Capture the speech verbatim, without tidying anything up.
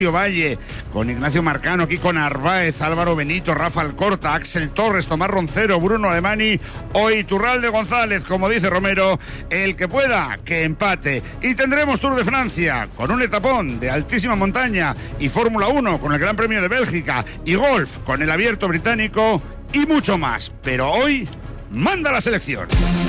Valle, con Ignacio Marcano, Kiko Narváez, Álvaro Benito, Rafa Alcorta, Axel Torres, Tomás Roncero, Bruno Alemani o Iturralde González, como dice Romero, el que pueda, que empate. Y tendremos Tour de Francia, con un etapón de altísima montaña, y Fórmula uno con el Gran Premio de Bélgica, y golf con el Abierto Británico, y mucho más. Pero hoy manda la selección.